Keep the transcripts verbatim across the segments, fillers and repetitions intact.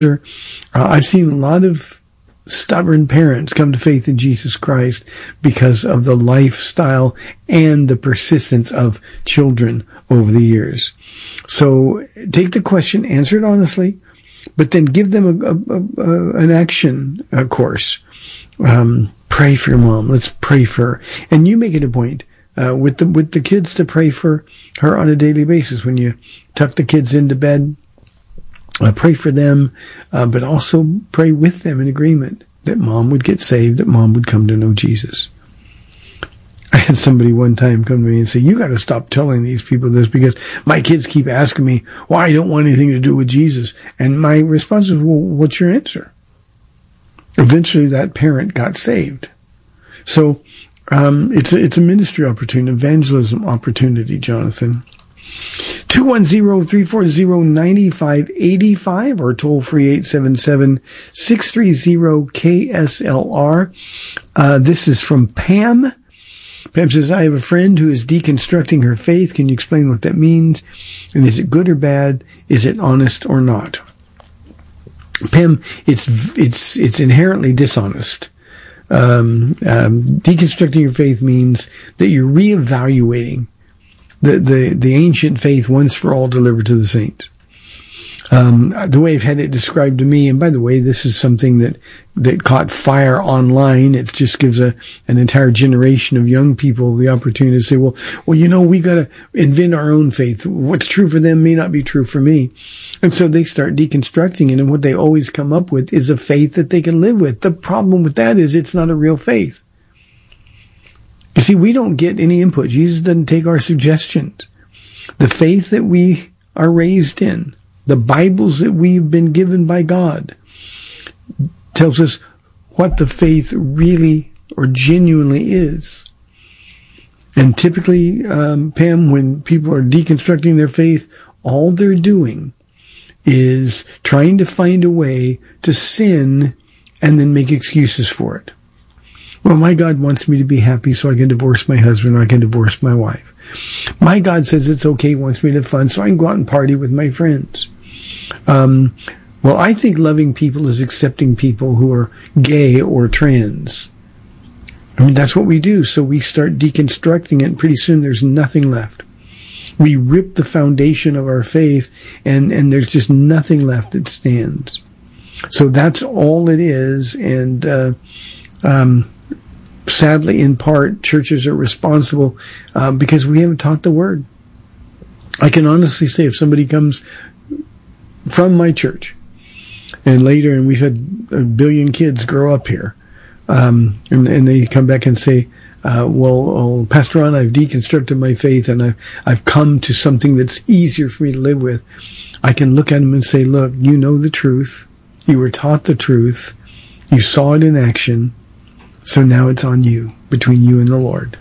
Uh, I've seen a lot of stubborn parents come to faith in Jesus Christ because of the lifestyle and the persistence of children over the years. So take the question, answer it honestly, but then give them a, a, a, an action a course. Um, pray for your mom. Let's pray for her. And you make it a point uh, with the with the kids to pray for her on a daily basis. When you tuck the kids into bed, uh, pray for them, uh, but also pray with them in agreement that mom would get saved, that mom would come to know Jesus. I had somebody one time come to me and say, you got to stop telling these people this because my kids keep asking me why I don't want anything to do with Jesus. And my response is, well, what's your answer? Eventually that parent got saved. So um, it's, a, it's a ministry opportunity, evangelism opportunity, Jonathan. two one zero, three four zero, nine five eight five or toll free eight seven seven, six three zero, K S L R. Uh, this is from Pam. Pam says, I have a friend who is deconstructing her faith. Can you explain what that means? And is it good or bad? Is it honest or not? Pam, it's, it's, it's inherently dishonest. Um, um, deconstructing your faith means that you're reevaluating the, the, the ancient faith once for all delivered to the saints. Um, the way I've had it described to me, and by the way, this is something that, that caught fire online. It just gives a, an entire generation of young people the opportunity to say, well, well, you know, we gotta invent our own faith. What's true for them may not be true for me. And so they start deconstructing it, and what they always come up with is a faith that they can live with. The problem with that is it's not a real faith. You see, we don't get any input. Jesus doesn't take our suggestions. The faith that we are raised in, the Bibles that we've been given by God, tells us what the faith really or genuinely is. And typically, um, Pam, when people are deconstructing their faith, all they're doing is trying to find a way to sin and then make excuses for it. Well, my God wants me to be happy so I can divorce my husband or I can divorce my wife. My God says it's okay, wants me to have fun so I can go out and party with my friends. Um, well, I think loving people is accepting people who are gay or trans. I mean, that's what we do. So we start deconstructing it, and pretty soon there's nothing left. We rip the foundation of our faith, and, and there's just nothing left that stands. So that's all it is, and uh, um, sadly, in part, churches are responsible uh, because we haven't taught the Word. I can honestly say if somebody comes from my church, and later, and we've had a billion kids grow up here, um, and, and they come back and say, uh, well, well, Pastor Ron, I've deconstructed my faith, and I've, I've come to something that's easier for me to live with. I can look at them and say, look, you know the truth. You were taught the truth. You saw it in action. So now it's on you, between you and the Lord.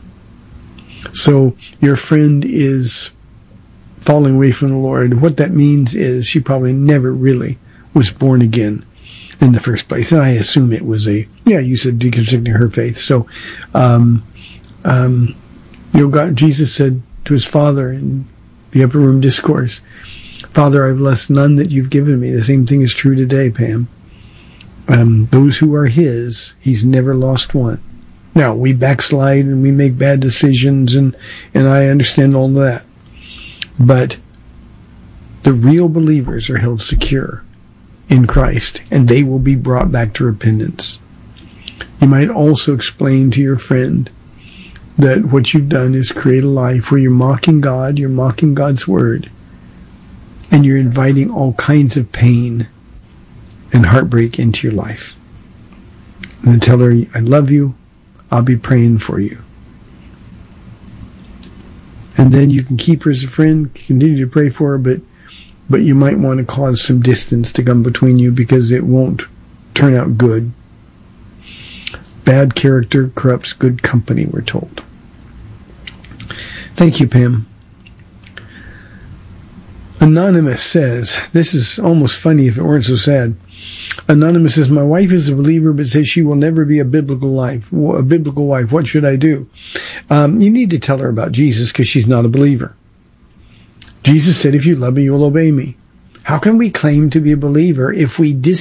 So your friend is falling away from the Lord. What that means is she probably never really was born again in the first place. And I assume it was a, yeah, you said deconstructing her faith. So, um, um, you know, God, Jesus said to his Father in the upper room discourse, Father, I've lost none that you've given me. The same thing is true today, Pam. Um, those who are his, he's never lost one. Now, we backslide and we make bad decisions, and, and I understand all that. But the real believers are held secure in Christ, and they will be brought back to repentance. You might also explain to your friend that what you've done is create a life where you're mocking God, you're mocking God's Word, and you're inviting all kinds of pain and heartbreak into your life. And then tell her, I love you, I'll be praying for you. And then you can keep her as a friend, continue to pray for her, but but you might want to cause some distance to come between you because it won't turn out good. Bad character corrupts good company, we're told. Thank you, Pam. Anonymous says, this is almost funny if it weren't so sad. Anonymous says, my wife is a believer but says she will never be a biblical wife. A biblical wife. What should I do? Um, you need to tell her about Jesus because she's not a believer. Jesus said, if you love me, you will obey me. How can we claim to be a believer if we dis